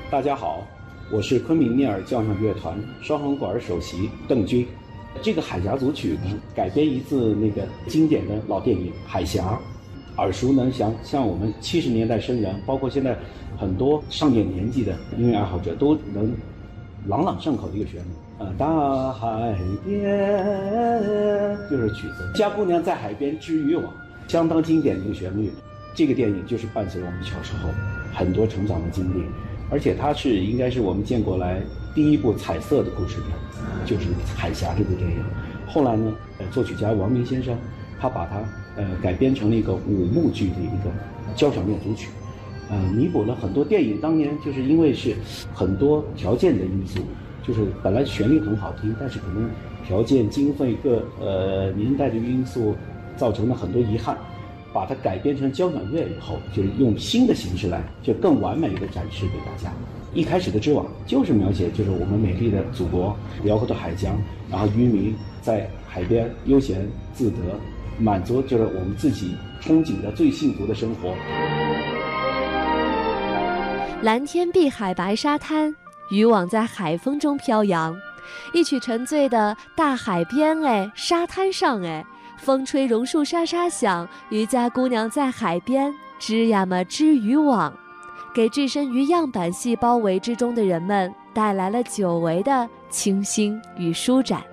大家好，我是昆明聂耳交响乐团双簧管首席邓军。这个海峡组曲呢，改编自那个经典的老电影《海峡》，耳熟能详，像我们70年代生人，包括现在很多上点年纪的音乐爱好者都能朗朗上口的一个旋律。大海边就是曲子，家姑娘在海边织渔网，相当经典的一个旋律。这个电影就是伴随我们小时候很多成长的经历，而且它应该是我们建国来第一部彩色的故事片，就是《海峡》这部电影。后来呢，作曲家王明先生他把它改编成了一个5幕剧的一个交响乐组曲，弥补了很多电影当年就是因为是很多条件的因素，就是本来旋律很好听，但是可能条件、经费各年代的因素造成了很多遗憾。把它改编成交响乐以后，就是用新的形式来，就更完美的展示给大家。一开始的织网就是描写就是我们美丽的祖国，辽阔的海疆，然后渔民在海边悠闲自得，满足就是我们自己憧憬的最幸福的生活。 蓝天碧海白沙滩，渔网在海风中飘扬，一曲沉醉的大海边沙滩上风吹榕树沙沙响，渔家姑娘在海边织呀么织渔网，给置身于样板戏包围之中的人们带来了久违的清新与舒展。